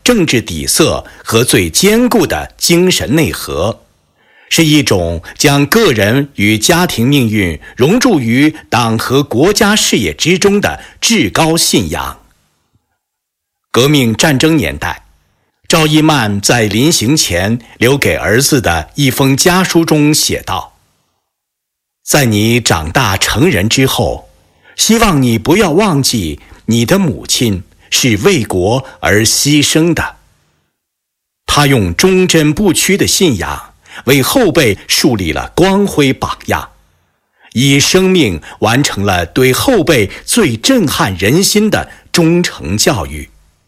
政治底色和最坚固的精神内核，是一种将个人与家庭命运融入于党和国家事业之中的至高信仰。革命战争年代，赵一曼在临行前留给儿子的一封家书中写道：在你长大成人之后，希望你不要忘记你的母亲是为国而牺牲的。他用忠贞不屈的信仰为后辈树立了光辉榜样，以生命完成了对后辈最震撼人心的忠诚教育。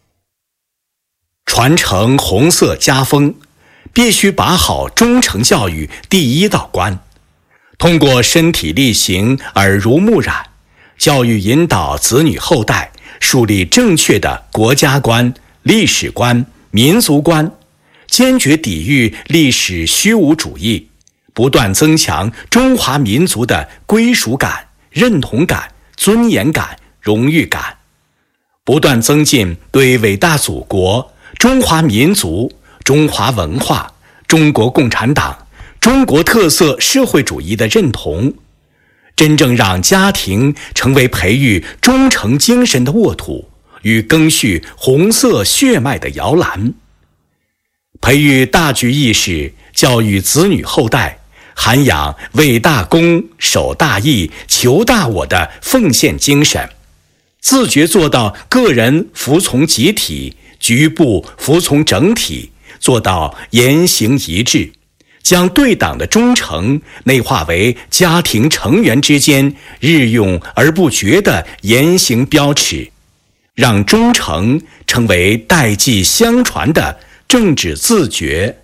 传承红色家风，必须把好忠诚教育第一道关，通过身体力行、耳濡目染，教育引导子女后代树立正确的国家观、历史观、民族观，坚决抵御历史虚无主义，不断增强中华民族的归属感、认同感、尊严感、荣誉感，不断增进对伟大祖国、中华民族、中华文化、中国共产党、中国特色社会主义的认同，真正让家庭成为培育忠诚精神的沃土与赓续红色血脉的摇篮。培育大局意识，教育子女后代，涵养为大公、守大义、求大我的奉献精神，自觉做到个人服从集体，局部服从整体，做到言行一致，将对党的忠诚内化为家庭成员之间日用而不觉的言行标尺，让忠诚成为代际相传的政治自觉。